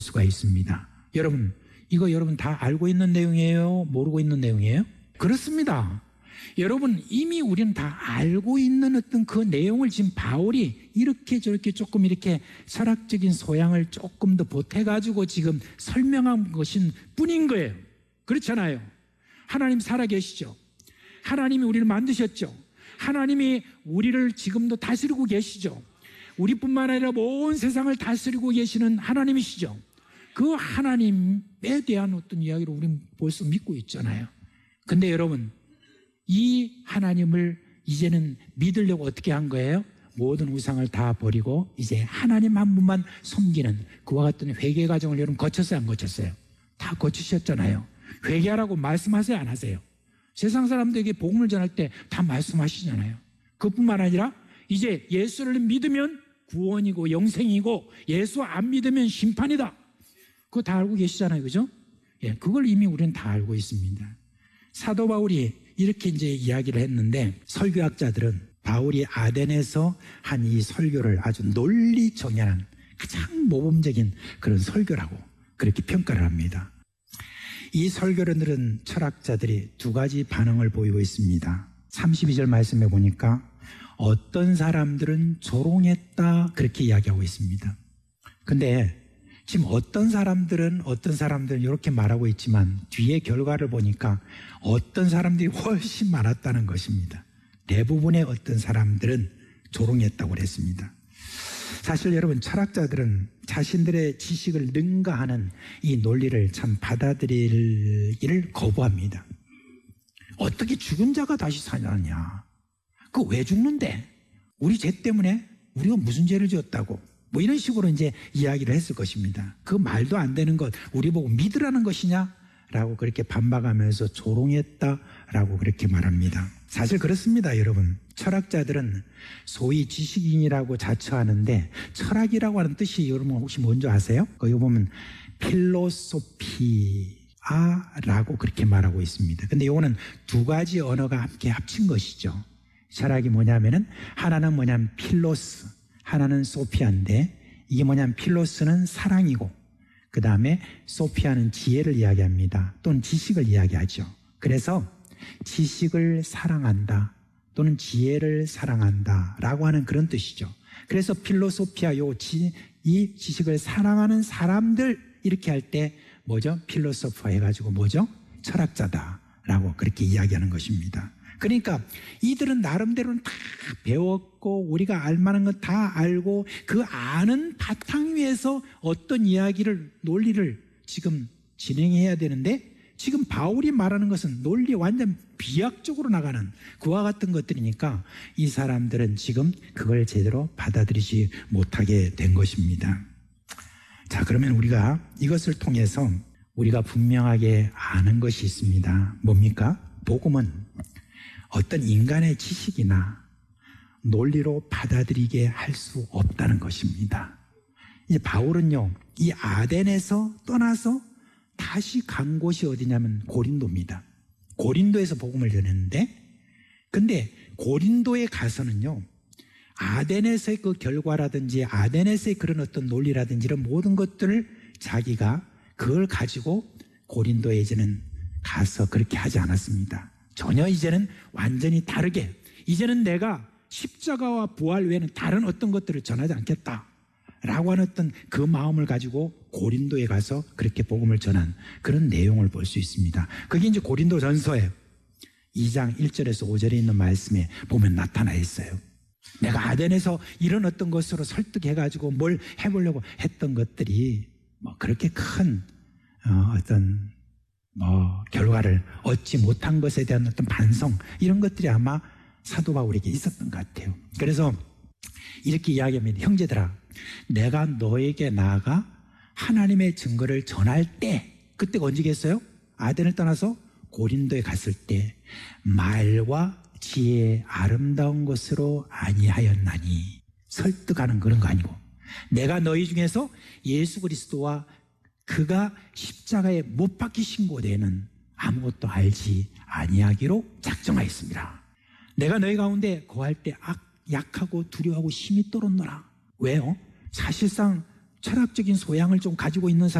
수가 있습니다. 여러분, 이거 여러분 다 알고 있는 내용이에요? 모르고 있는 내용이에요? 그렇습니다. 여러분, 이미 우리는 다 알고 있는 어떤 그 내용을 지금 바울이 이렇게 저렇게 조금 이렇게 철학적인 소양을 조금 더 보태가지고 지금 설명한 것인 뿐인 거예요. 그렇잖아요. 하나님 살아계시죠. 하나님이 우리를 만드셨죠. 하나님이 우리를 지금도 다스리고 계시죠. 우리뿐만 아니라 온 세상을 다스리고 계시는 하나님이시죠. 그 하나님에 대한 어떤 이야기를 우리는 벌써 믿고 있잖아요. 근데 여러분, 이 하나님을 이제는 믿으려고 어떻게 한 거예요? 모든 우상을 다 버리고 이제 하나님 한 분만 섬기는 그와 같은 회개 과정을 여러분 거쳤어요, 안 거쳤어요? 다 거치셨잖아요. 회개하라고 말씀하세요, 안 하세요? 세상 사람들에게 복음을 전할 때 다 말씀하시잖아요. 그뿐만 아니라 이제 예수를 믿으면 구원이고 영생이고 예수 안 믿으면 심판이다. 그거 다 알고 계시잖아요, 그죠? 예, 그걸 이미 우리는 다 알고 있습니다. 사도 바울이 이렇게 이제 이야기를 했는데 설교학자들은 바울이 아덴에서 한 이 설교를 아주 논리 정연한 가장 모범적인 그런 설교라고 그렇게 평가를 합니다. 이 설교를 들은 철학자들이 두 가지 반응을 보이고 있습니다. 32절 말씀에 보니까 어떤 사람들은 조롱했다 그렇게 이야기하고 있습니다. 근데 지금 어떤 사람들은 이렇게 말하고 있지만 뒤에 결과를 보니까 어떤 사람들이 훨씬 많았다는 것입니다. 대부분의 어떤 사람들은 조롱했다고 그랬습니다. 사실 여러분, 철학자들은 자신들의 지식을 능가하는 이 논리를 참 받아들이기를 거부합니다. 어떻게 죽은 자가 다시 사냐냐? 그거 왜 죽는데? 우리 죄 때문에 우리가 무슨 죄를 지었다고? 뭐 이런 식으로 이제 이야기를 했을 것입니다. 그 말도 안 되는 것, 우리 보고 믿으라는 것이냐? 라고 그렇게 반박하면서 조롱했다라고 그렇게 말합니다. 사실 그렇습니다, 여러분. 철학자들은 소위 지식인이라고 자처하는데 철학이라고 하는 뜻이 여러분 혹시 뭔지 아세요? 거기 보면 필로소피아라고 그렇게 말하고 있습니다. 근데 이거는 두 가지 언어가 함께 합친 것이죠. 철학이 뭐냐면은 하나는 뭐냐면 필로스, 하나는 소피아인데 이게 뭐냐면 필로스는 사랑이고 그 다음에 소피아는 지혜를 이야기합니다. 또는 지식을 이야기하죠. 그래서 지식을 사랑한다 또는 지혜를 사랑한다 라고 하는 그런 뜻이죠. 그래서 필로소피아 이 지식을 사랑하는 사람들 이렇게 할 때 뭐죠? 필로소퍼 해가지고 뭐죠? 철학자다라고 그렇게 이야기하는 것입니다. 그러니까 이들은 나름대로는 다 배웠고 우리가 알만한 건 다 알고 그 아는 바탕 위에서 어떤 이야기를 논리를 지금 진행해야 되는데 지금 바울이 말하는 것은 논리 완전 비약적으로 나가는 그와 같은 것들이니까 이 사람들은 지금 그걸 제대로 받아들이지 못하게 된 것입니다. 자, 그러면 우리가 이것을 통해서 우리가 분명하게 아는 것이 있습니다. 뭡니까? 복음은 어떤 인간의 지식이나 논리로 받아들이게 할 수 없다는 것입니다. 이제 바울은요, 이 아덴에서 떠나서 다시 간 곳이 어디냐면 고린도입니다. 고린도에서 복음을 전했는데, 근데 고린도에 가서는요, 아덴에서의 그 결과라든지 아덴에서의 그런 어떤 논리라든지 이런 모든 것들을 자기가 그걸 가지고 고린도에 이제는 가서 그렇게 하지 않았습니다. 전혀 이제는 완전히 다르게 이제는 내가 십자가와 부활 외에는 다른 어떤 것들을 전하지 않겠다라고 하는 어떤 그 마음을 가지고 고린도에 가서 그렇게 복음을 전한 그런 내용을 볼 수 있습니다. 그게 이제 고린도전서에 2장 1절에서 5절에 있는 말씀에 보면 나타나 있어요. 내가 아덴에서 이런 어떤 것으로 설득해가지고 뭘 해보려고 했던 것들이 뭐 그렇게 큰 어떤 결과를 얻지 못한 것에 대한 어떤 반성 이런 것들이 아마 사도 바울에게 있었던 것 같아요. 그래서 이렇게 이야기합니다. 형제들아, 내가 너에게 나아가 하나님의 증거를 전할 때, 그때가 언제겠어요? 아덴을 떠나서 고린도에 갔을 때 말과 지혜의 아름다운 것으로 아니하였나니, 설득하는 그런 거 아니고 내가 너희 중에서 예수 그리스도와 그가 십자가에 못 박히신 것에 대해는 아무것도 알지 아니하기로 작정하였습니다. 내가 너희 가운데 거할 때 약하고 두려워하고 힘이 떨었노라. 왜요? 사실상 철학적인 소양을 좀 가지고 있는 사람